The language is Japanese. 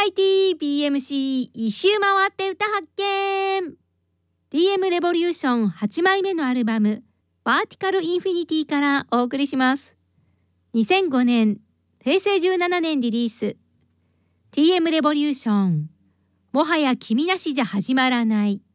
ラエティ BMC 一周回って歌発見。 TM レボリューション8枚目のアルバムバーティカルインフィニティからお送りします。2005年平成17年リリース TM レボリューションもはや君なしじゃ始まらない。